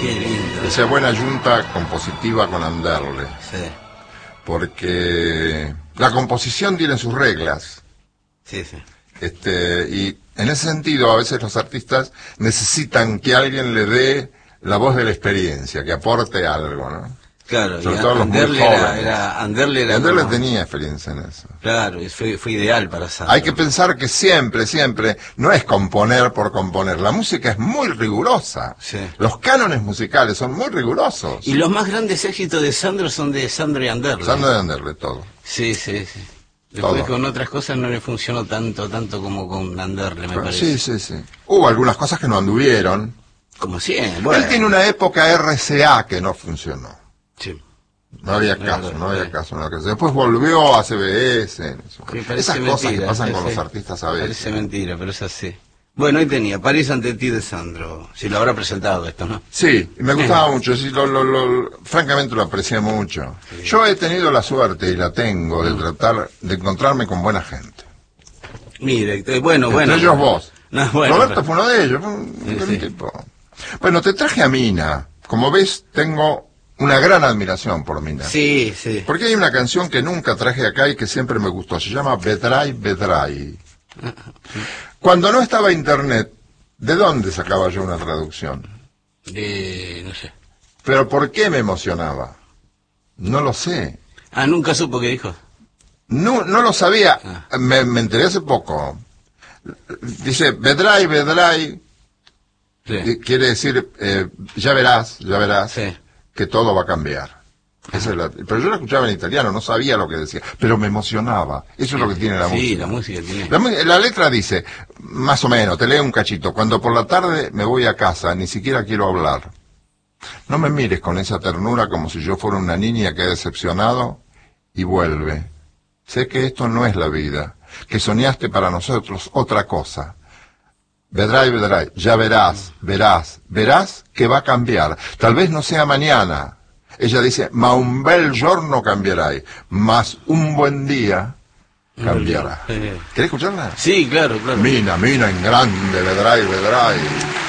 Qué lindo. Esa buena yunta compositiva con Anderle. Sí, Porque la composición tiene sus reglas. sí, sí. Y en ese sentido, a veces los artistas necesitan que alguien le dé la voz de la experiencia, que aporte algo, ¿no? Claro, Sobre y todo los muy Anderle jóvenes. Anderle era Anderle como- tenía experiencia en eso. Claro, y fue ideal para Sandro. Hay que pensar que siempre, no es componer por componer. La música es muy rigurosa. Sí. Los cánones musicales son muy rigurosos. Y los más grandes éxitos de Sandro son de Sandro y Anderle. Sandro de Anderle, todo. Sí, sí, sí. Después Todo. con otras cosas no le funcionó tanto como con Anderle, me parece. Sí. Hubo algunas cosas que no anduvieron. Como siempre. Bueno. Él tiene una época RCA que no funcionó. Sí. No había caso. Después volvió a CBS. Sí, parece Esas cosas mentira, que pasan sí, con sí. los artistas a veces. Parece mentira, pero es así. Bueno, ahí tenía, París ante ti de Sandro. Si lo habrá presentado esto, ¿no? Sí, me gustaba mucho, sí, francamente lo aprecié mucho. Sí. Yo he tenido la suerte, y la tengo, de encontrarme con buena gente. Mire, bueno. Entre ellos vos. No, bueno, Roberto pero- fue uno de ellos, fue un Sí, buen sí. tipo. Bueno, te traje a Mina. Como ves, tengo una gran admiración por Mina. Sí, sí. Porque hay una canción que nunca traje acá y que siempre me gustó. Se llama Bedray, Bedray. Cuando no estaba internet, ¿de dónde sacaba yo una traducción? No sé. ¿Pero por qué me emocionaba? No lo sé. Ah, nunca supo qué dijo. No lo sabía. Ah. Me enteré hace poco. Dice, Bedray, Bedray. Sí. Quiere decir, ya verás, Sí. que todo va a cambiar. Esa es pero yo la escuchaba en italiano, no sabía lo que decía, pero me emocionaba. Eso es lo que tiene la música. Sí, la música tiene. La letra dice, más o menos, te leo un cachito, cuando por la tarde me voy a casa, ni siquiera quiero hablar. No me mires con esa ternura como si yo fuera una niña que ha decepcionado y vuelve. Sé que esto no es la vida, que soñaste para nosotros otra cosa. Vedrai, ya verás que va a cambiar. Tal vez no sea mañana. Ella dice, ma un bel giorno cambierai, mas un buen día cambiará. Sí. ¿Querés escucharla? Sí, claro. Mina en grande, Vedrai.